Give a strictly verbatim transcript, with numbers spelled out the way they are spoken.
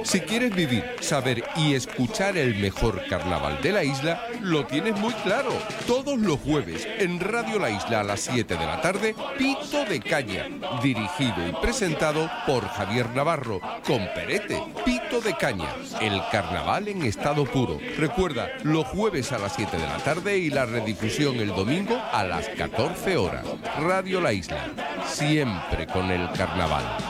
Si quieres vivir, saber y escuchar el mejor carnaval de la isla, lo tienes muy claro. Todos los jueves, en Radio La Isla a las siete de la tarde, Pito de Caña, dirigido y presentado por Javier Navarro, con Perete. Pito de Caña, el carnaval en estado puro. Recuerda, los jueves a las siete de la tarde y la redifusión el domingo a las catorce horas. Radio La Isla, siempre con el carnaval.